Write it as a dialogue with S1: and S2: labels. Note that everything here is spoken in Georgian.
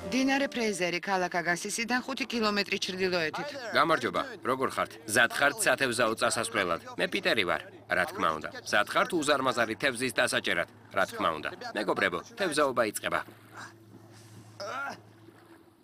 S1: დინარე ფრეიზერი, ქალაქ აგასისიდან 5 კილომეტრი ჩრდილოეთით.
S2: გამარჯობა, როგორ ხართ? მზად ხართ სათევზაო წასასვლელად? მე პიტერი ვარ, რა თქმა უნდა. მზად ხართ უზარმაზარი თევზის დასაჭერად? რა თქმა უნდა. მეგობრებო, თევზაობა იწყება.